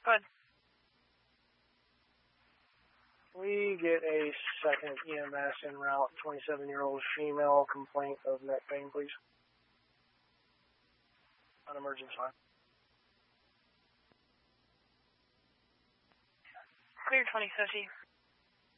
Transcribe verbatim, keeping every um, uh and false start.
Good. We get a second E M S en route, twenty-seven-year-old female, complaint of neck pain, please. On emergency line. Clear twenty fifty.